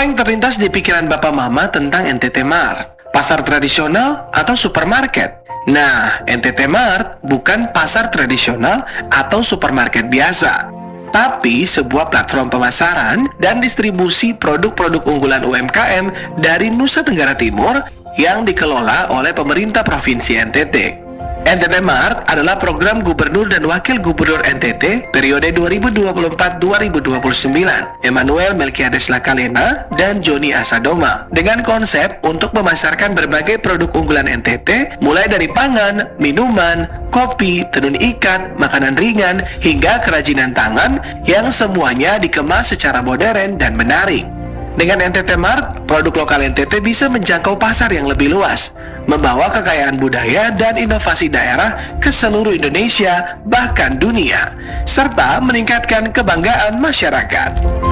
yang terlintas di pikiran Bapak Mama tentang NTT Mart? Pasar tradisional atau supermarket? Nah, NTT Mart bukan pasar tradisional atau supermarket biasa, tapi sebuah platform pemasaran dan distribusi produk-produk unggulan UMKM dari Nusa Tenggara Timur yang dikelola oleh pemerintah Provinsi NTT. NTT Mart adalah program Gubernur dan Wakil Gubernur NTT periode 2024-2029, Emmanuel Melkiades Lakalena dan Joni Asadoma, dengan konsep untuk memasarkan berbagai produk unggulan NTT, mulai dari pangan, minuman, kopi, tenun ikat, makanan ringan, hingga kerajinan tangan yang semuanya dikemas secara modern dan menarik. Dengan NTT Mart, produk lokal NTT bisa menjangkau pasar yang lebih luas, membawa kekayaan budaya dan inovasi daerah ke seluruh Indonesia, bahkan dunia, serta meningkatkan kebanggaan masyarakat.